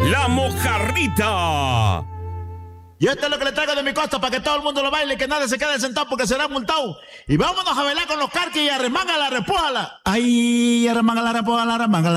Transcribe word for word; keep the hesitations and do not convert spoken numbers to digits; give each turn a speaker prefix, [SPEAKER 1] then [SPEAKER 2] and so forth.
[SPEAKER 1] La Mojarrita.
[SPEAKER 2] Y esto es lo que le traigo de mi costa para que todo el mundo lo baile y que nadie se quede sentado porque será multado. Y vámonos a bailar con los carquis y arremanga la repújala. Ay, arremanga la repújala, arremanga la